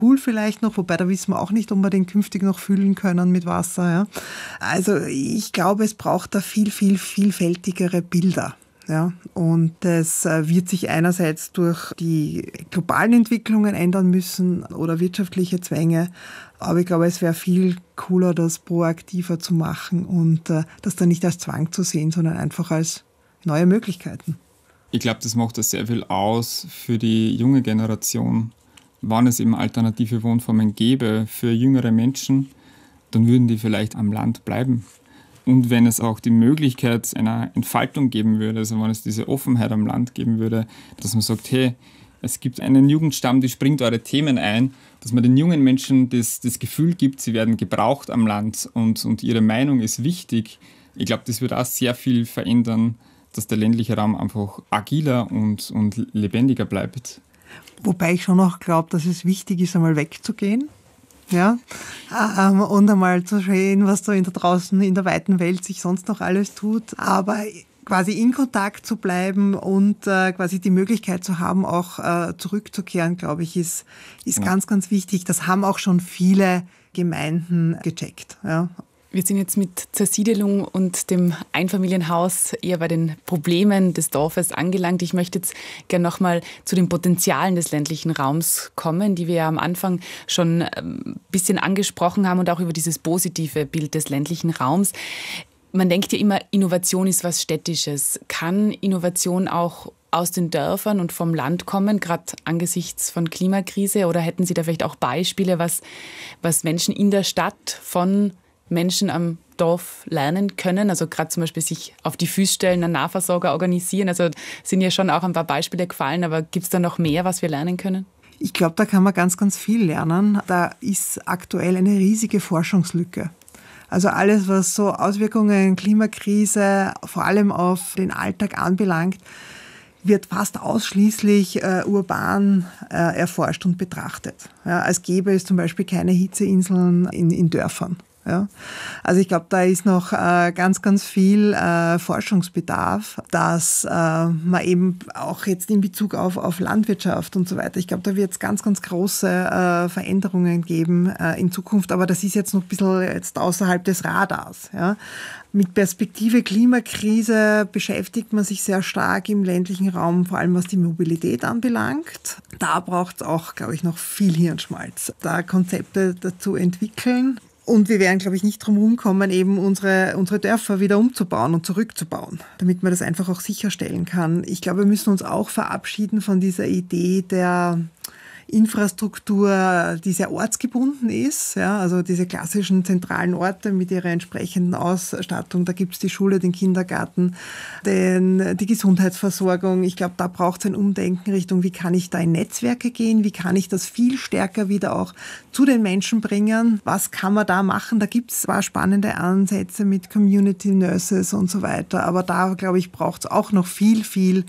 Pool vielleicht noch, wobei da wissen wir auch nicht, ob wir den künftig noch füllen können mit Wasser. Ja. Also ich glaube, es braucht da vielfältigere Bilder. Ja, und das wird sich einerseits durch die globalen Entwicklungen ändern müssen oder wirtschaftliche Zwänge. Aber ich glaube, es wäre viel cooler, das proaktiver zu machen und das dann nicht als Zwang zu sehen, sondern einfach als neue Möglichkeiten. Ich glaube, das macht das sehr viel aus für die junge Generation. Wenn es eben alternative Wohnformen gäbe für jüngere Menschen, dann würden die vielleicht am Land bleiben. Und wenn es auch die Möglichkeit einer Entfaltung geben würde, also wenn es diese Offenheit am Land geben würde, dass man sagt, hey, es gibt einen Jugendstamm, die springt eure Themen ein, dass man den jungen Menschen das Gefühl gibt, sie werden gebraucht am Land und ihre Meinung ist wichtig. Ich glaube, das wird auch sehr viel verändern, dass der ländliche Raum einfach agiler und lebendiger bleibt. Wobei ich schon noch glaube, dass es wichtig ist, einmal wegzugehen. Ja, und einmal zu sehen, was da draußen in der weiten Welt sich sonst noch alles tut. Aber quasi in Kontakt zu bleiben und quasi die Möglichkeit zu haben, auch zurückzukehren, glaube ich, ist ganz, ganz wichtig. Das haben auch schon viele Gemeinden gecheckt. Ja. Wir sind jetzt mit Zersiedelung und dem Einfamilienhaus eher bei den Problemen des Dorfes angelangt. Ich möchte jetzt gerne nochmal zu den Potenzialen des ländlichen Raums kommen, die wir ja am Anfang schon ein bisschen angesprochen haben und auch über dieses positive Bild des ländlichen Raums. Man denkt ja immer, Innovation ist was Städtisches. Kann Innovation auch aus den Dörfern und vom Land kommen, gerade angesichts von Klimakrise? Oder hätten Sie da vielleicht auch Beispiele, was Menschen in der Stadt von Menschen am Dorf lernen können, also gerade zum Beispiel sich auf die Füße stellen, einen Nahversorger organisieren. Also sind ja schon auch ein paar Beispiele gefallen, aber gibt es da noch mehr, was wir lernen können? Ich glaube, da kann man ganz, ganz viel lernen. Da ist aktuell eine riesige Forschungslücke. Also alles, was so Auswirkungen, Klimakrise, vor allem auf den Alltag anbelangt, wird fast ausschließlich urban erforscht und betrachtet. Ja, als gäbe es zum Beispiel keine Hitzeinseln in Dörfern. Ja. Also ich glaube, da ist noch ganz, ganz viel Forschungsbedarf, dass man eben auch jetzt in Bezug auf Landwirtschaft und so weiter, ich glaube, da wird es ganz, ganz große Veränderungen geben in Zukunft, aber das ist jetzt noch ein bisschen jetzt außerhalb des Radars. Ja. Mit Perspektive Klimakrise beschäftigt man sich sehr stark im ländlichen Raum, vor allem was die Mobilität anbelangt. Da braucht es auch, glaube ich, noch viel Hirnschmalz, da Konzepte dazu entwickeln. Und wir werden, glaube ich, nicht drum rumkommen, eben unsere Dörfer wieder umzubauen und zurückzubauen, damit man das einfach auch sicherstellen kann. Ich glaube, wir müssen uns auch verabschieden von dieser Idee der Infrastruktur, die sehr ortsgebunden ist, ja, also diese klassischen zentralen Orte mit ihrer entsprechenden Ausstattung, da gibt es die Schule, den Kindergarten, die Gesundheitsversorgung. Ich glaube, da braucht es ein Umdenken Richtung, wie kann ich da in Netzwerke gehen, wie kann ich das viel stärker wieder auch zu den Menschen bringen, was kann man da machen, da gibt es zwar spannende Ansätze mit Community Nurses und so weiter, aber da, glaube ich, braucht es auch noch viel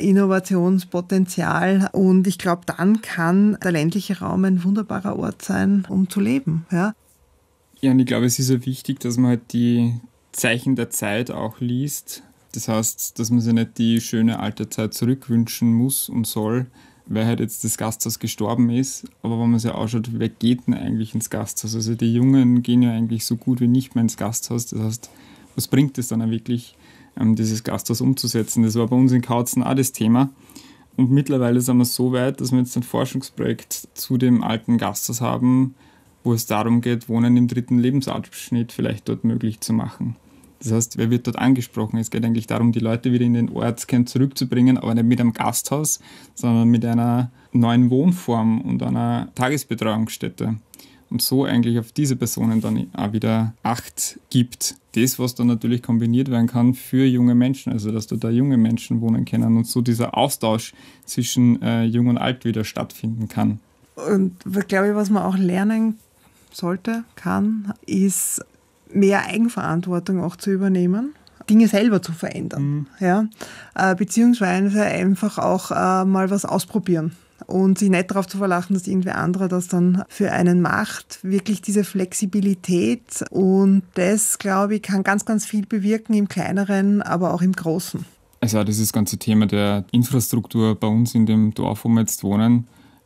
Innovationspotenzial und ich glaube, dann kann der ländliche Raum ein wunderbarer Ort sein, um zu leben. Ja, und ich glaube, es ist ja wichtig, dass man halt die Zeichen der Zeit auch liest. Das heißt, dass man sich nicht die schöne alte Zeit zurückwünschen muss und soll, weil halt jetzt das Gasthaus gestorben ist. Aber wenn man sich anschaut, wer geht denn eigentlich ins Gasthaus? Also die Jungen gehen ja eigentlich so gut wie nicht mehr ins Gasthaus. Das heißt, was bringt es dann auch wirklich, dieses Gasthaus umzusetzen? Das war bei uns in Kautzen auch das Thema. Und mittlerweile sind wir so weit, dass wir jetzt ein Forschungsprojekt zu dem alten Gasthaus haben, wo es darum geht, Wohnen im 3. Lebensabschnitt vielleicht dort möglich zu machen. Das heißt, wer wird dort angesprochen? Es geht eigentlich darum, die Leute wieder in den Ortskern zurückzubringen, aber nicht mit einem Gasthaus, sondern mit einer neuen Wohnform und einer Tagesbetreuungsstätte. Und so eigentlich auf diese Personen dann auch wieder Acht gibt. Das, was dann natürlich kombiniert werden kann für junge Menschen, also dass da junge Menschen wohnen können und so dieser Austausch zwischen Jung und Alt wieder stattfinden kann. Und glaube ich, was man auch lernen sollte, kann, ist mehr Eigenverantwortung auch zu übernehmen, Dinge selber zu verändern. Ja? Beziehungsweise einfach auch mal was ausprobieren. Und sich nicht darauf zu verlassen, dass irgendwer anderer das dann für einen macht. Wirklich diese Flexibilität und das, glaube ich, kann ganz, ganz viel bewirken im Kleineren, aber auch im Großen. Also das ganze Thema der Infrastruktur bei uns in dem Dorf, wo wir jetzt wohnen,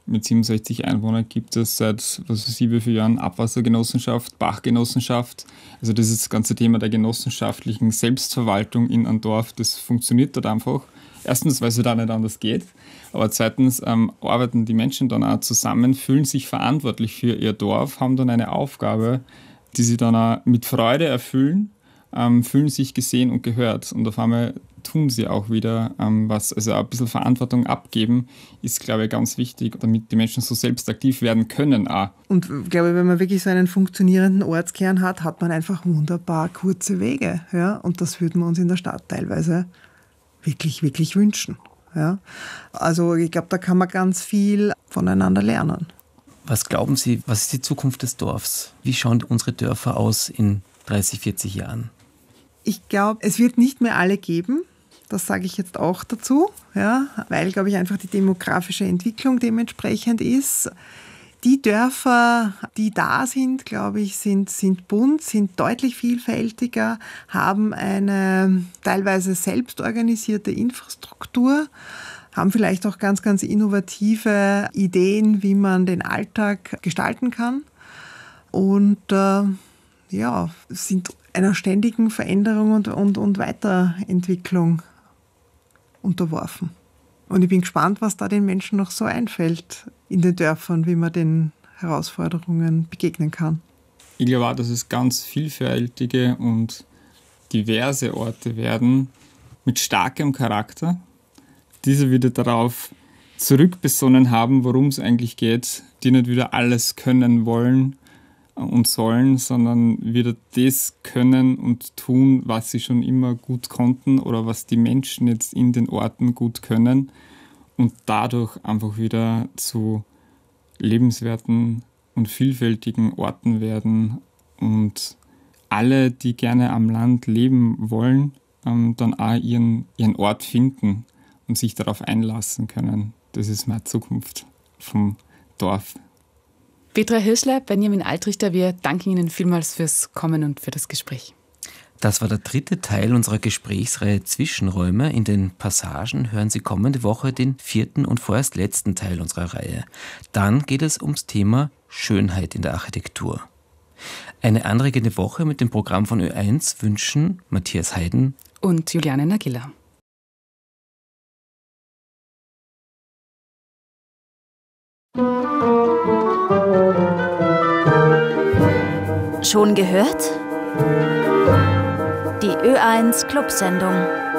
Mit 67 Einwohnern gibt es seit, was weiß ich, wie vielen Jahren Abwassergenossenschaft, Bachgenossenschaft. Also das ganze Thema der genossenschaftlichen Selbstverwaltung in einem Dorf, das funktioniert dort einfach. Erstens, weil es da nicht anders geht. Aber zweitens arbeiten die Menschen dann auch zusammen, fühlen sich verantwortlich für ihr Dorf, haben dann eine Aufgabe, die sie dann auch mit Freude erfüllen, fühlen sich gesehen und gehört. Und auf einmal tun sie auch wieder was. Also ein bisschen Verantwortung abgeben ist, glaube ich, ganz wichtig, damit die Menschen so selbst aktiv werden können auch. Und ich glaube, wenn man wirklich so einen funktionierenden Ortskern hat, hat man einfach wunderbar kurze Wege. Ja? Und das würden wir uns in der Stadt teilweise wirklich, wirklich wünschen. Ja? Also ich glaube, da kann man ganz viel voneinander lernen. Was glauben Sie, was ist die Zukunft des Dorfs? Wie schauen unsere Dörfer aus in 30, 40 Jahren? Ich glaube, es wird nicht mehr alle geben. Das sage ich jetzt auch dazu, ja, weil, glaube ich, einfach die demografische Entwicklung dementsprechend ist. Die Dörfer, die da sind, glaube ich, sind bunt, sind deutlich vielfältiger, haben eine teilweise selbstorganisierte Infrastruktur, haben vielleicht auch ganz, ganz innovative Ideen, wie man den Alltag gestalten kann und sind einer ständigen Veränderung und Weiterentwicklung unterworfen. Und ich bin gespannt, was da den Menschen noch so einfällt in den Dörfern, wie man den Herausforderungen begegnen kann. Ich glaube auch, dass es ganz vielfältige und diverse Orte werden mit starkem Charakter, die sich wieder darauf zurückbesonnen haben, worum es eigentlich geht, die nicht wieder alles können wollen und sollen, sondern wieder das können und tun, was sie schon immer gut konnten oder was die Menschen jetzt in den Orten gut können und dadurch einfach wieder zu lebenswerten und vielfältigen Orten werden und alle, die gerne am Land leben wollen, dann auch ihren Ort finden und sich darauf einlassen können. Das ist meine Zukunft vom Dorf. Petra Hirschler, Benjamin Altrichter, wir danken Ihnen vielmals fürs Kommen und für das Gespräch. Das war der 3. Teil unserer Gesprächsreihe Zwischenräume. In den Passagen hören Sie kommende Woche den 4. und vorerst letzten Teil unserer Reihe. Dann geht es ums Thema Schönheit in der Architektur. Eine anregende Woche mit dem Programm von Ö1 wünschen Matthias Heiden und Juliane Nagilla. Schon gehört? Die Ö1 Clubsendung.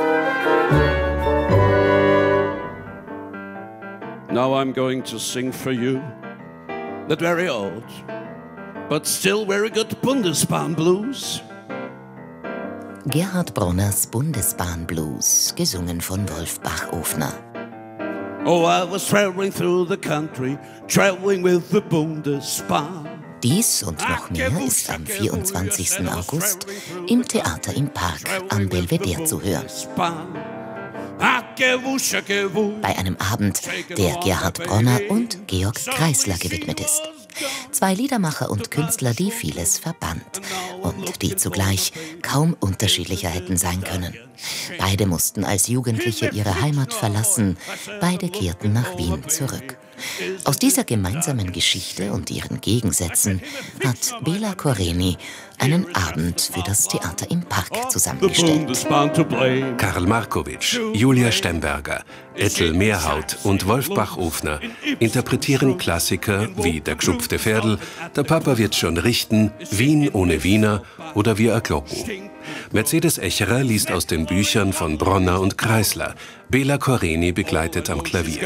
Now I'm going to sing for you that very old, but still very good Bundesbahn blues. Gerhard Bronners Bundesbahn Blues, gesungen von Wolf Bachofner. Oh, I was traveling through the country, traveling with the Bundesbahn. Dies und noch mehr ist am 24. August im Theater im Park am Belvedere zu hören. Bei einem Abend, der Gerhard Bronner und Georg Kreisler gewidmet ist. 2 Liedermacher und Künstler, die vieles verband und die zugleich kaum unterschiedlicher hätten sein können. Beide mussten als Jugendliche ihre Heimat verlassen, beide kehrten nach Wien zurück. Aus dieser gemeinsamen Geschichte und ihren Gegensätzen hat Bela Koreni einen Abend für das Theater im Park zusammengestellt. Karl Markowitsch, Julia Stemberger, Ethel Mehrhaut und Wolf Bachofner interpretieren Klassiker wie Der gschupfte Pferdl, Der Papa wird schon richten, Wien ohne Wiener oder Wir a Glocken. Mercedes Echerer liest aus den Büchern von Bronner und Kreisler. Bela Koreni begleitet am Klavier.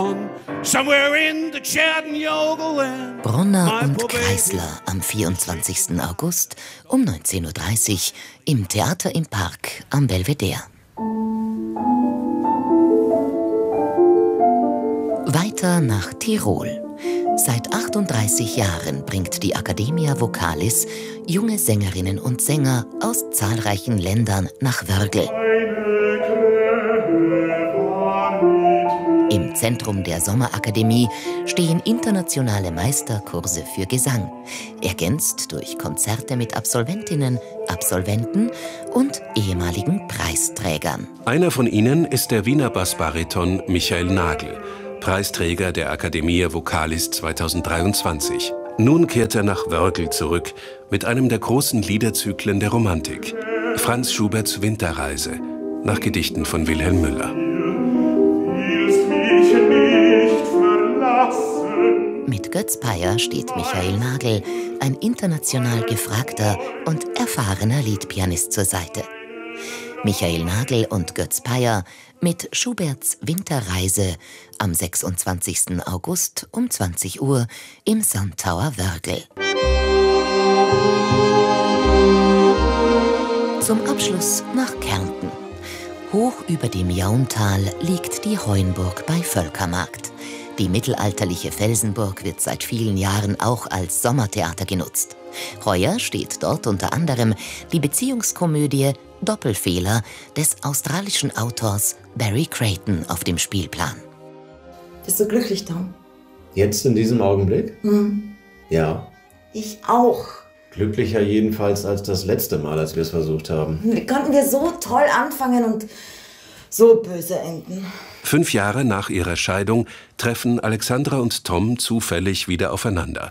Bronner und Kreisler am 24. August um 19.30 Uhr im Theater im Park am Belvedere. Weiter nach Tirol. Seit 38 Jahren bringt die Academia Vocalis junge Sängerinnen und Sänger aus zahlreichen Ländern nach Wörgl. Im Zentrum der Sommerakademie stehen internationale Meisterkurse für Gesang, ergänzt durch Konzerte mit Absolventinnen, Absolventen und ehemaligen Preisträgern. Einer von ihnen ist der Wiener Bassbariton Michael Nagel. Preisträger der Academia Vocalis 2023. Nun kehrt er nach Wörgl zurück mit einem der großen Liederzyklen der Romantik. Franz Schuberts Winterreise, nach Gedichten von Wilhelm Müller. Mit Götz Peyer steht Michael Nagel, ein international gefragter und erfahrener Liedpianist, zur Seite. Michael Nagel und Götz Peyer mit Schuberts Winterreise am 26. August um 20 Uhr im Soundtower Wörgl. Zum Abschluss nach Kärnten. Hoch über dem Jauntal liegt die Heuenburg bei Völkermarkt. Die mittelalterliche Felsenburg wird seit vielen Jahren auch als Sommertheater genutzt. Heuer steht dort unter anderem die Beziehungskomödie Doppelfehler des australischen Autors Barry Creighton auf dem Spielplan. Bist du glücklich, Tom? Jetzt in diesem Augenblick? Mhm. Ja. Ich auch. Glücklicher jedenfalls als das letzte Mal, als wir es versucht haben. Wie konnten wir so toll anfangen und so böse enden? 5 Jahre nach ihrer Scheidung treffen Alexandra und Tom zufällig wieder aufeinander.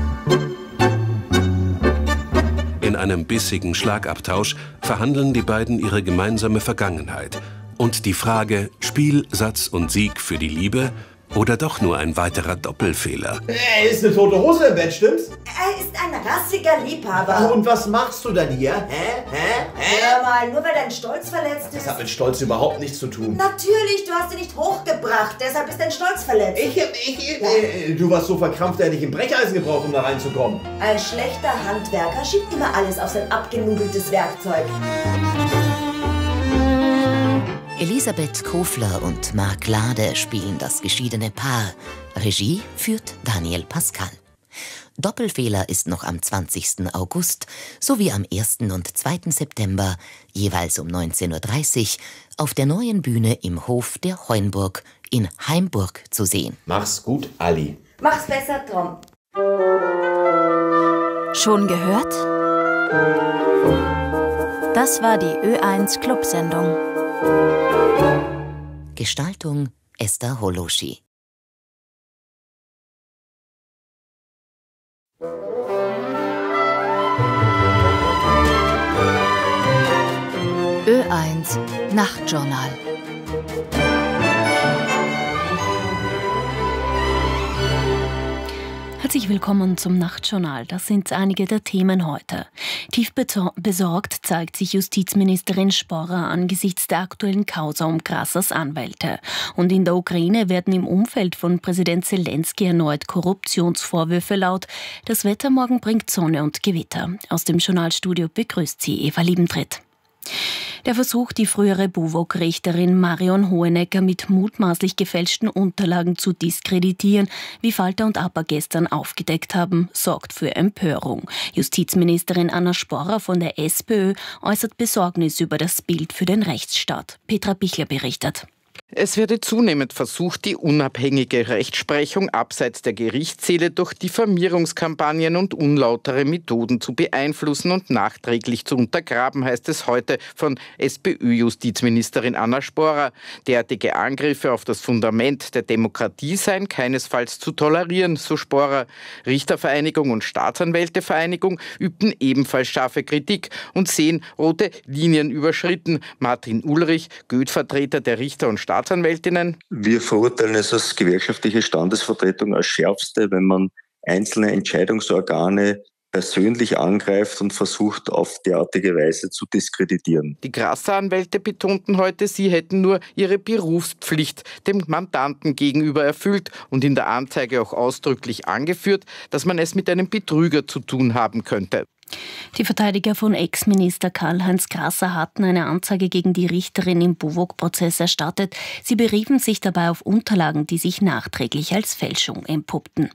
In einem bissigen Schlagabtausch verhandeln die beiden ihre gemeinsame Vergangenheit und die Frage, Spiel, Satz und Sieg für die Liebe oder doch nur ein weiterer Doppelfehler. Er ist eine tote Hose im Bett, stimmt's? Er ist ein rassiger Liebhaber. Und was machst du denn hier? Hör mal, nur weil dein Stolz verletzt ist. Das hat mit Stolz überhaupt nichts zu tun. Natürlich, du hast ihn nicht hochgebracht, deshalb ist dein Stolz verletzt. Du warst so verkrampft, der hätte ich ein Brecheisen gebraucht, um da reinzukommen. Ein schlechter Handwerker schiebt immer alles auf sein abgenudeltes Werkzeug. Elisabeth Kofler und Marc Lade spielen das geschiedene Paar. Regie führt Daniel Pascal. Doppelfehler ist noch am 20. August sowie am 1. und 2. September jeweils um 19:30 Uhr auf der neuen Bühne im Hof der Heuenburg in Heimburg zu sehen. Mach's gut, Ali. Mach's besser, Tom. Schon gehört? Das war die Ö1 Clubsendung. Gestaltung Esther Holoschi. Ö1 Nachtjournal. Herzlich willkommen zum Nachtjournal. Das sind einige der Themen heute. Tief besorgt zeigt sich Justizministerin Sporrer angesichts der aktuellen Causa um Grassers Anwälte. Und in der Ukraine werden im Umfeld von Präsident Zelensky erneut Korruptionsvorwürfe laut. Das Wetter morgen bringt Sonne und Gewitter. Aus dem Journalstudio begrüßt sie Eva Liebentritt. Der Versuch, die frühere BUWOG-Richterin Marion Hohenecker mit mutmaßlich gefälschten Unterlagen zu diskreditieren, wie Falter und APA gestern aufgedeckt haben, sorgt für Empörung. Justizministerin Anna Sporrer von der SPÖ äußert Besorgnis über das Bild für den Rechtsstaat. Petra Bichler berichtet. Es werde zunehmend versucht, die unabhängige Rechtsprechung abseits der Gerichtssäle durch Diffamierungskampagnen und unlautere Methoden zu beeinflussen und nachträglich zu untergraben, heißt es heute von SPÖ-Justizministerin Anna Sporrer. Derartige Angriffe auf das Fundament der Demokratie seien keinesfalls zu tolerieren, so Sporrer. Richtervereinigung und Staatsanwältevereinigung übten ebenfalls scharfe Kritik und sehen rote Linien überschritten. Martin Ulrich, Goethe-Vertreter der Richter und Staatsanwältinnen. Wir verurteilen es als gewerkschaftliche Standesvertretung als schärfste, wenn man einzelne Entscheidungsorgane persönlich angreift und versucht, auf derartige Weise zu diskreditieren. Die Grasser-Anwälte betonten heute, sie hätten nur ihre Berufspflicht dem Mandanten gegenüber erfüllt und in der Anzeige auch ausdrücklich angeführt, dass man es mit einem Betrüger zu tun haben könnte. Die Verteidiger von Ex-Minister Karl-Heinz Grasser hatten eine Anzeige gegen die Richterin im BUWOG-Prozess erstattet. Sie beriefen sich dabei auf Unterlagen, die sich nachträglich als Fälschung entpuppten.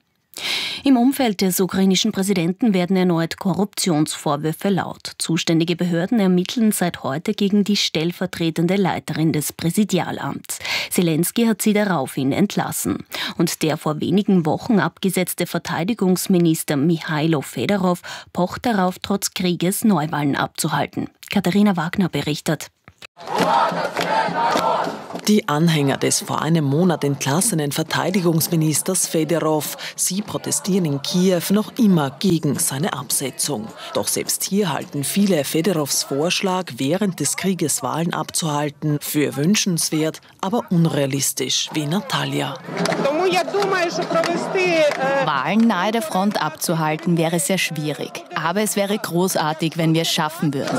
Im Umfeld des ukrainischen Präsidenten werden erneut Korruptionsvorwürfe laut. Zuständige Behörden ermitteln seit heute gegen die stellvertretende Leiterin des Präsidialamts. Zelensky hat sie daraufhin entlassen. Und der vor wenigen Wochen abgesetzte Verteidigungsminister Michailo Fedorov pocht darauf, trotz Krieges Neuwahlen abzuhalten. Katharina Wagner berichtet. Die Anhänger des vor einem Monat entlassenen Verteidigungsministers Fedorov, sie protestieren in Kiew noch immer gegen seine Absetzung. Doch selbst hier halten viele Fedorovs Vorschlag, während des Krieges Wahlen abzuhalten, für wünschenswert, aber unrealistisch, wie Natalia. Wahlen nahe der Front abzuhalten wäre sehr schwierig. Aber es wäre großartig, wenn wir es schaffen würden.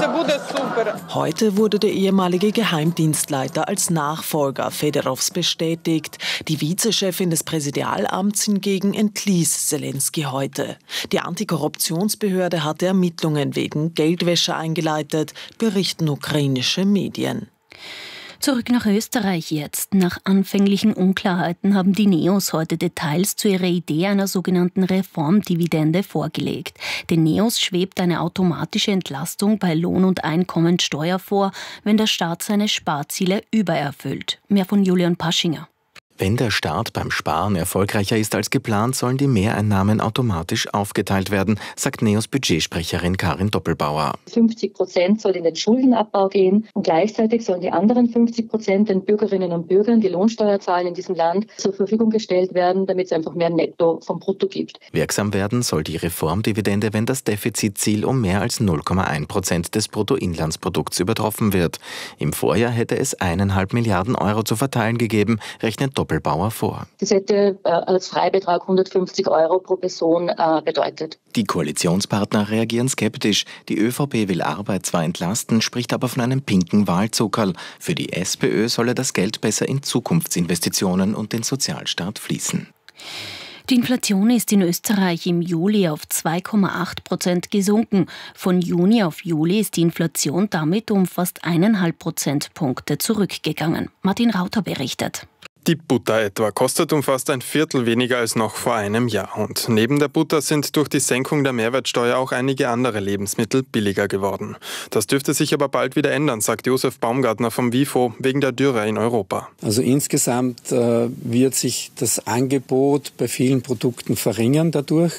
Heute wurde der ehemalige Geheimdienstleiter als Nachfolger Fedorovs bestätigt. Die Vizechefin des Präsidialamts hingegen entließ Zelensky heute. Die Antikorruptionsbehörde hatte Ermittlungen wegen Geldwäsche eingeleitet, berichten ukrainische Medien. Zurück nach Österreich jetzt. Nach anfänglichen Unklarheiten haben die NEOS heute Details zu ihrer Idee einer sogenannten Reformdividende vorgelegt. Den NEOS schwebt eine automatische Entlastung bei Lohn- und Einkommensteuer vor, wenn der Staat seine Sparziele übererfüllt. Mehr von Julian Paschinger. Wenn der Staat beim Sparen erfolgreicher ist als geplant, sollen die Mehreinnahmen automatisch aufgeteilt werden, sagt NEOS Budgetsprecherin Karin Doppelbauer. 50% soll in den Schuldenabbau gehen und gleichzeitig sollen die anderen 50% den Bürgerinnen und Bürgern, die Lohnsteuer zahlen in diesem Land, zur Verfügung gestellt werden, damit es einfach mehr Netto vom Brutto gibt. Wirksam werden soll die Reformdividende, wenn das Defizitziel um mehr als 0,1% des Bruttoinlandsprodukts übertroffen wird. Im Vorjahr hätte es 1,5 Milliarden Euro zu verteilen gegeben, rechnet Doppelbauer vor. Das hätte als Freibetrag 150 Euro pro Person bedeutet. Die Koalitionspartner reagieren skeptisch. Die ÖVP will Arbeit zwar entlasten, spricht aber von einem pinken Wahlzuckerl. Für die SPÖ solle das Geld besser in Zukunftsinvestitionen und den Sozialstaat fließen. Die Inflation ist in Österreich im Juli auf 2,8% gesunken. Von Juni auf Juli ist die Inflation damit um fast 1,5 Prozentpunkte zurückgegangen. Martin Rauter berichtet. Die Butter etwa kostet um fast ein Viertel weniger als noch vor einem Jahr. Und neben der Butter sind durch die Senkung der Mehrwertsteuer auch einige andere Lebensmittel billiger geworden. Das dürfte sich aber bald wieder ändern, sagt Josef Baumgartner vom WIFO, wegen der Dürre in Europa. Also insgesamt wird sich das Angebot bei vielen Produkten verringern dadurch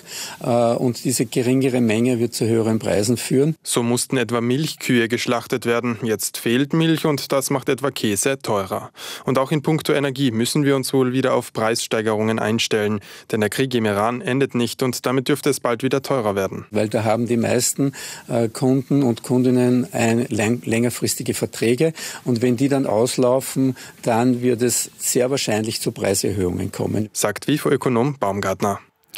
und diese geringere Menge wird zu höheren Preisen führen. So mussten etwa Milchkühe geschlachtet werden. Jetzt fehlt Milch und das macht etwa Käse teurer. Und auch in puncto Energie müssen wir uns wohl wieder auf Preissteigerungen einstellen. Denn der Krieg im Iran endet nicht und damit dürfte es bald wieder teurer werden. Weil da haben die meisten Kunden und Kundinnen längerfristige Verträge und wenn die dann auslaufen, dann wird es sehr wahrscheinlich zu Preiserhöhungen kommen. Sagt WIFO-Ökonom Baumgartner.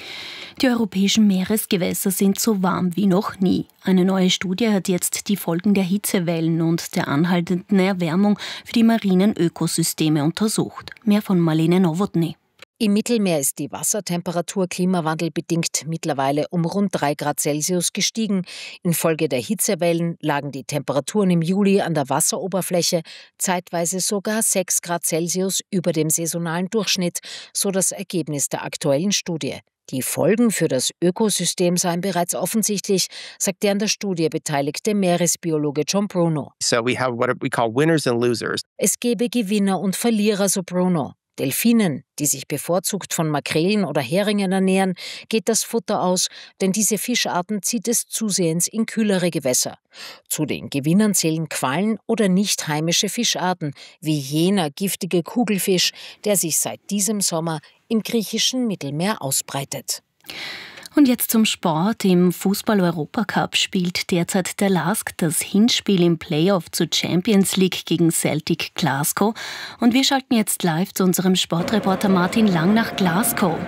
Die europäischen Meeresgewässer sind so warm wie noch nie. Eine neue Studie hat jetzt die Folgen der Hitzewellen und der anhaltenden Erwärmung für die marinen Ökosysteme untersucht. Mehr von Marlene Nowotny. Im Mittelmeer ist die Wassertemperatur klimawandelbedingt mittlerweile um rund 3 Grad Celsius gestiegen. Infolge der Hitzewellen lagen die Temperaturen im Juli an der Wasseroberfläche zeitweise sogar 6 Grad Celsius über dem saisonalen Durchschnitt, so das Ergebnis der aktuellen Studie. Die Folgen für das Ökosystem seien bereits offensichtlich, sagt der an der Studie beteiligte Meeresbiologe John Bruno. So we have what we call winners and losers. Es gebe Gewinner und Verlierer, so Bruno. Delfinen, die sich bevorzugt von Makrelen oder Heringen ernähren, geht das Futter aus, denn diese Fischarten zieht es zusehends in kühlere Gewässer. Zu den Gewinnern zählen Quallen oder nicht heimische Fischarten, wie jener giftige Kugelfisch, der sich seit diesem Sommer im griechischen Mittelmeer ausbreitet. Und jetzt zum Sport. Im Fußball-Europacup spielt derzeit der LASK das Hinspiel im Playoff zur Champions League gegen Celtic Glasgow. Und wir schalten jetzt live zu unserem Sportreporter Martin Lang nach Glasgow.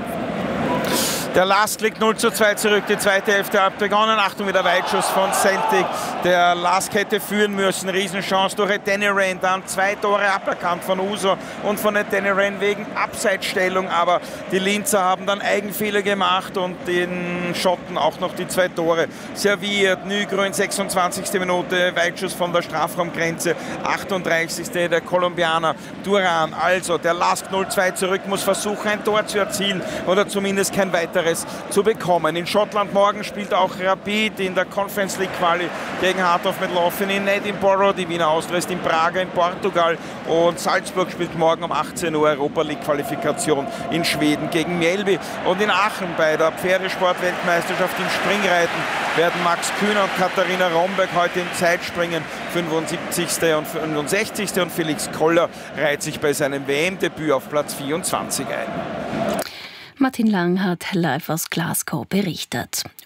Der LASK liegt 0:2 zurück, die zweite Hälfte hat begonnen. Achtung, wieder Weitschuss von Celtic. Der LASK hätte führen müssen, Riesenchance durch Adeniran. Dann 2 Tore aberkannt von Uso und von Adeniran wegen Abseitsstellung. Aber die Linzer haben dann Eigenfehler gemacht und den Schotten auch noch die 2 Tore serviert. Nygren 26. Minute, Weitschuss von der Strafraumgrenze. 38. der Kolumbianer Duran. Also der LASK 0:2 zurück, muss versuchen, ein Tor zu erzielen oder zumindest kein weiter weiteres zu bekommen. In Schottland morgen spielt auch Rapid in der Conference League Quali gegen Heart of Midlothian in Edinburgh. Die Wiener Austria ist in Braga in Portugal und Salzburg spielt morgen um 18 Uhr Europa League Qualifikation in Schweden gegen Mjällby. Und in Aachen bei der Pferdesport-Weltmeisterschaft im Springreiten werden Max Kühner und Katharina Romberg heute im Zeitspringen 75. und 65. und Felix Koller reiht sich bei seinem WM-Debüt auf Platz 24 ein. Martin Lang hat live aus Glasgow berichtet.